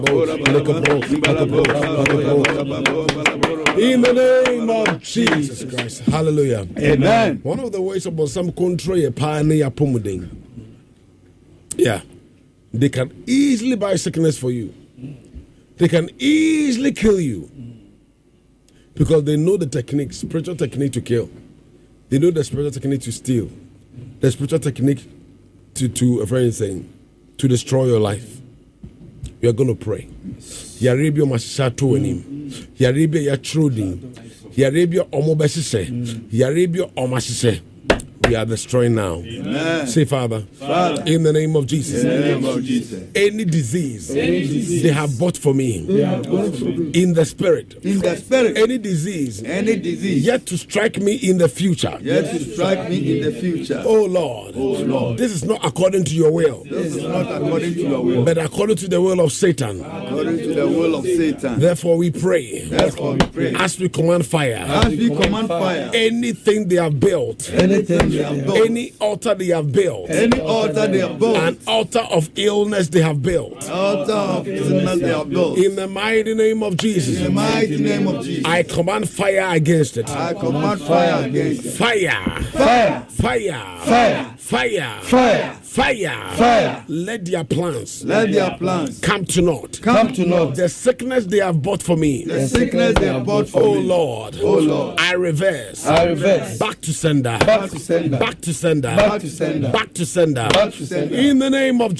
In the name of Jesus Christ. Hallelujah. Amen. One of the ways about some country a pioneer pomoding. Yeah. They can easily buy sickness for you. They can easily kill you. Because they know the technique, spiritual technique to kill. They know the spiritual technique to steal. The spiritual technique to a friend saying, to destroy your life. We are going to pray. Yarabia mashato enim. Yarabia yatrudin. Yarabia omobesise. Yarabia omasise. We are destroying now. Amen. Say, Father, in the name of Jesus, any disease they have bought for me, in the spirit, any disease yet to strike me in the future, oh Lord, this is not according to your will, but according to the will of Satan. Therefore we pray, as we command fire, anything they have built, any altar they have built, an altar of illness they have built, in the mighty name of Jesus, I command fire against it. Fire. Let their plans come to naught. The sickness they have bought for me, oh Lord, I reverse. Back to sender. In the name of